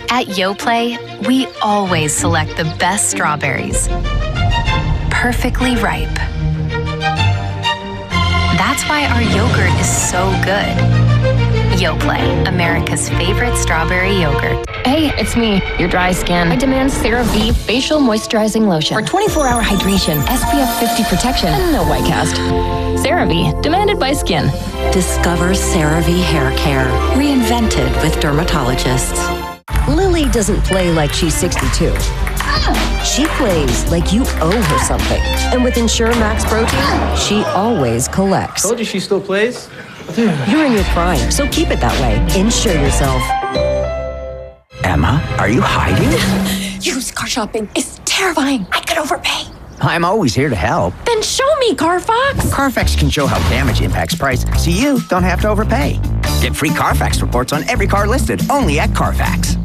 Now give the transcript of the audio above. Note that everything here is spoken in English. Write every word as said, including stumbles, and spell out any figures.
At Yoplait, we always select the best strawberries. Perfectly ripe. That's why our yogurt is so good. Yoplait, America's favorite strawberry yogurt. Hey, it's me, your dry skin. I demand CeraVe Facial Moisturizing Lotion for twenty-four hour hydration, S P F fifty protection, and no white cast. CeraVe, demanded by skin. Discover CeraVe Hair Care, reinvented with dermatologists. Lily doesn't play like she's sixty-two. She plays like you owe her something. And with Ensure Max Protein, she always collects. Told you she still plays. You're in your prime, so keep it that way. Insure yourself. Emma, are you hiding? Used car shopping is terrifying. I could overpay. I'm always here to help. Then show me, Carfax. Carfax can show how damage impacts price, so you don't have to overpay. Get free Carfax reports on every car listed, only at Carfax.